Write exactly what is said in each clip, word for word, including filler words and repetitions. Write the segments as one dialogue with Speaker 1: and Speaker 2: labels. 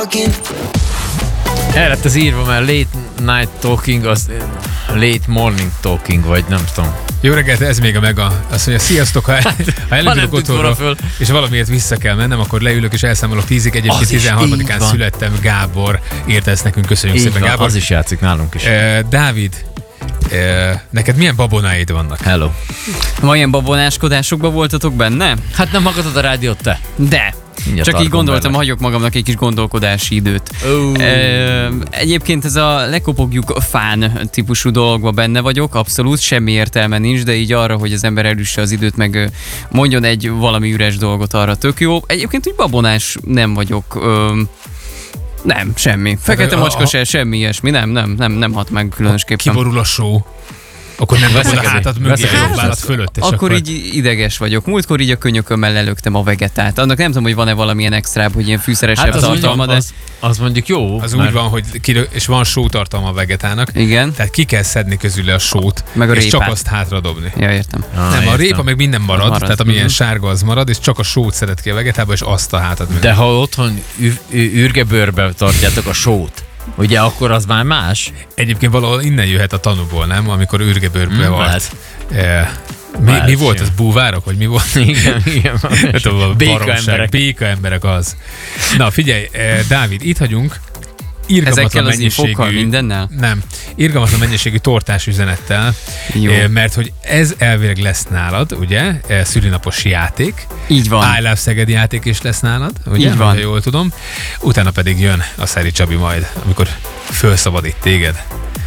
Speaker 1: El lett az írva, mert late night talking, az late morning talking, vagy nem tudom.
Speaker 2: Jó reggelt, ez még a mega. Azt mondja, sziasztok, ha, el, ha elindulok otthonról, és valamiért vissza kell mennem, akkor leülök és elszámolok tízig. Egyébként tizenharmadikán születtem, Gábor írta ezt nekünk, köszönjük
Speaker 1: így
Speaker 2: szépen,
Speaker 1: van,
Speaker 2: Gábor.
Speaker 1: Az is játszik nálunk is.
Speaker 2: Uh, Dávid, uh, neked milyen babonáid vannak?
Speaker 1: Hello.
Speaker 3: Ma ilyen babonáskodásokban voltatok benne?
Speaker 1: Hát nem hallgatod a rádiót, te?
Speaker 3: De.
Speaker 1: Mindjárt
Speaker 3: Csak így
Speaker 1: tartom
Speaker 3: gondoltam,
Speaker 1: bele.
Speaker 3: hagyok magamnak egy kis gondolkodási időt.
Speaker 1: Oh.
Speaker 3: E, egyébként ez a lekopogjuk fán típusú dologban benne vagyok, abszolút, semmi értelme nincs, de így arra, hogy az ember elüsse az időt, meg mondjon egy valami üres dolgot, arra tök jó. Egyébként úgy babonás nem vagyok. Ö, nem, semmi. Fekete macska se, semmi ilyesmi, nem, nem, nem, nem hat meg különösképpen.
Speaker 2: Kiborul a só, akkor nem dobod a hátad mögé, a jobbálat fölött. És
Speaker 3: Akkor,
Speaker 2: akkor
Speaker 3: így ideges vagyok. Múltkor így a könyökömmel lelöktem a vegetát. Annak nem tudom, hogy van-e valamilyen extrább, hogy ilyen fűszeresebb
Speaker 1: Hát az,
Speaker 3: tartalma, de...
Speaker 1: az, az mondjuk jó.
Speaker 2: az
Speaker 1: mert...
Speaker 2: úgy van, hogy kilő, és van sótartalma a vegetának.
Speaker 3: Igen.
Speaker 2: Tehát ki kell szedni közül a sót,
Speaker 3: Meg a
Speaker 2: és
Speaker 3: répát.
Speaker 2: csak azt hátradobni.
Speaker 3: Ja, értem.
Speaker 1: Ah,
Speaker 2: Nem, a
Speaker 1: értem.
Speaker 2: répa meg minden marad,
Speaker 3: marad.
Speaker 2: tehát ami ilyen
Speaker 3: Mhm.
Speaker 2: sárga az marad, és csak a sót szedett ki a vegetába, és azt a hátad mögé.
Speaker 1: De ha otthon ü- ü- ürgebőrbe tartjátok a sót, ugye akkor az már más?
Speaker 2: Egyébként valahol innen jöhet a tanúból, nem? Amikor ürgebőrbe
Speaker 1: Mm,
Speaker 2: volt.
Speaker 1: lehet.
Speaker 2: E, mi,
Speaker 1: Lehet,
Speaker 2: mi volt
Speaker 1: jó.
Speaker 2: az? Búvárok? Vagy mi volt?
Speaker 1: Igen, igen.
Speaker 2: Nem tudom, a
Speaker 1: Béka
Speaker 2: baromság.
Speaker 1: emberek.
Speaker 2: Béka emberek az. Na figyelj, eh, Dávid, itt hagyunk. Irgalmatlan
Speaker 3: Ezekkel az
Speaker 2: mennyiségű,
Speaker 3: infókkal, mindennel?
Speaker 2: Nem, irgalmatlan mennyiségű tortás üzenettel,
Speaker 3: Jó.
Speaker 2: eh, mert hogy ez elvileg lesz nálad, ugye, eh, szülinapos játék.
Speaker 3: Így van.
Speaker 2: I Love Szegedi játék is lesz nálad, ugye,
Speaker 3: Így van.
Speaker 2: ha jól tudom. Utána pedig jön a Szeri Csabi majd, amikor felszabadít téged.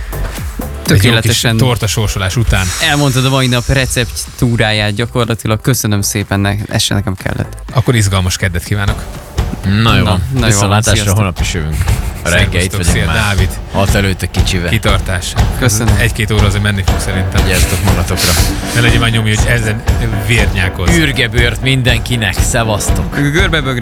Speaker 3: Tökéletesen
Speaker 2: Egy jó kis torta sorsolás után.
Speaker 3: elmondtad a mai nap receptúráját gyakorlatilag. Köszönöm szépen, ne, ez se nekem kellett.
Speaker 2: Akkor izgalmas keddet kívánok.
Speaker 1: Na jó,
Speaker 3: Na,
Speaker 1: van.
Speaker 3: na jó,
Speaker 1: Viszontlátásra,
Speaker 3: sziasztok.
Speaker 1: holnap is jövünk. A reggel itt
Speaker 2: Szervusztok,
Speaker 1: vagyunk
Speaker 2: szia,
Speaker 1: már.
Speaker 2: Dávid.
Speaker 1: Hat előtte kicsivel.
Speaker 2: Kitartás.
Speaker 3: Köszönöm.
Speaker 2: Egy-két óra azért menni fog szerintem.
Speaker 1: Vigyázzatok magatokra.
Speaker 2: Ne legyen már nyomja, hogy ezen vérnyákoz.
Speaker 1: Ürgebőrt mindenkinek, szevasztok.
Speaker 3: Görbebögre.